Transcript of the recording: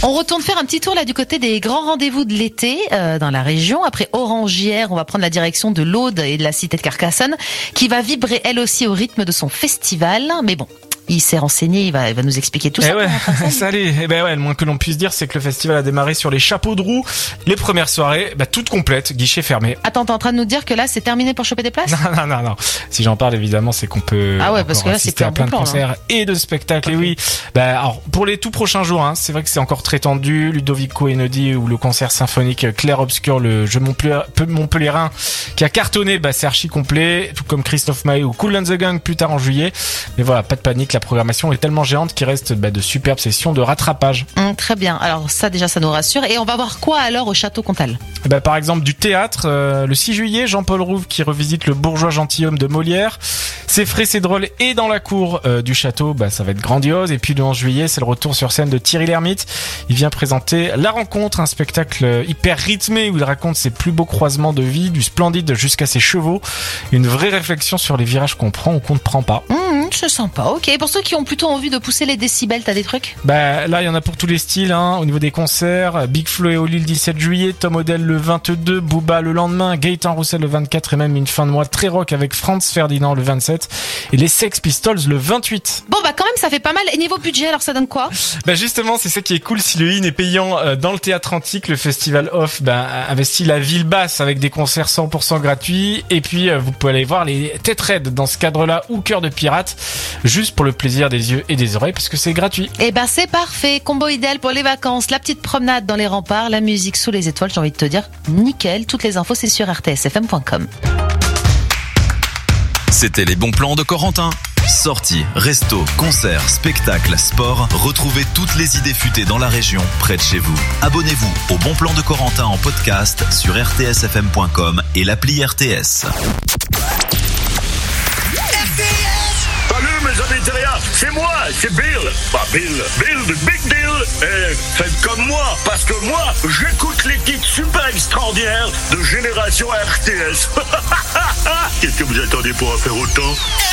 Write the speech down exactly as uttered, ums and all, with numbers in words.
On retourne faire un petit tour là du côté des grands rendez-vous de l'été euh, dans la région. Après Orange hier, on va prendre la direction de l'Aude et de la cité de Carcassonne qui va vibrer elle aussi au rythme de son festival. Mais bon, il s'est renseigné, il va, il va nous expliquer tout eh ça. Ouais, salut. Eh ben ouais, le moins que l'on puisse dire, c'est que le festival a démarré sur les chapeaux de roue. Les premières soirées, bah, toutes complètes, guichets fermés. Attends, t'es en train de nous dire que là, c'est terminé pour choper des places? Non, non, non, non. Si j'en parle, évidemment, c'est qu'on peut ah ouais, parce que là, c'est assister à plein bon de plan, concerts là. et de spectacles. Okay. Et oui, bah, alors, pour les tout prochains jours, hein, c'est vrai que c'est encore très tendu. Ludovico Einaudi ou le concert symphonique Clair Obscur, le jeu Montpellierin, qui a cartonné, bah, c'est archi complet. Tout comme Christophe Maé ou Kool and the Gang plus tard en juillet. Mais voilà, pas de panique, la programmation est tellement géante qu'il reste bah, de superbes sessions de rattrapage. Mmh, très bien. Alors ça déjà ça nous rassure. Et on va voir quoi alors au Château Comtal? Bah, par exemple du théâtre. Euh, le six juillet, Jean-Paul Rouve qui revisite le bourgeois gentilhomme de Molière. C'est frais, c'est drôle et dans la cour euh, du château, bah, ça va être grandiose. Et puis le onze juillet, c'est le retour sur scène de Thierry Lhermitte. Il vient présenter La Rencontre, un spectacle hyper rythmé où il raconte ses plus beaux croisements de vie, du splendide jusqu'à ses chevaux. Une vraie réflexion sur les virages qu'on prend ou qu'on ne prend pas. Mmh, c'est sympa. Ok. Pour ceux qui ont plutôt envie de pousser les décibels, t'as des trucs? Bah là, il y en a pour tous les styles. Hein. Au niveau des concerts, Big Flo et Oli le dix-sept juillet, Tom Odell le vingt-deux, Booba le lendemain, Gaëtan Roussel le vingt-quatre et même une fin de mois très rock avec Franz Ferdinand le vingt-sept et les Sex Pistols le vingt-huit. Bon bah quand même ça fait pas mal. Et niveau budget alors ça donne quoi? Bah justement c'est ça qui est cool, si le in est payant euh, dans le théâtre antique, le festival off bah, investit la ville basse avec des concerts cent pour cent gratuits et puis euh, vous pouvez aller voir les Tête Raide dans ce cadre-là ou Cœur de Pirate juste pour le plaisir des yeux et des oreilles parce que c'est gratuit. Et ben c'est parfait, combo idéal pour les vacances, la petite promenade dans les remparts, la musique sous les étoiles, j'ai envie de te dire nickel. Toutes les infos c'est sur r t s f m point com. C'était les bons plans de Corentin. Sorties, restos, concerts, spectacles, sport. Retrouvez toutes les idées futées dans la région, près de chez vous. Abonnez-vous au Bon Plan de Corentin en podcast sur r t s f m point com et l'appli R T S. Salut mes amis terriens, c'est moi, c'est Bill. Pas Bill, Bill de Big Deal. Et faites comme moi, parce que moi, j'écoute l'équipe super extraordinaire de Génération R T S. Qu'est-ce que vous attendez pour en faire autant?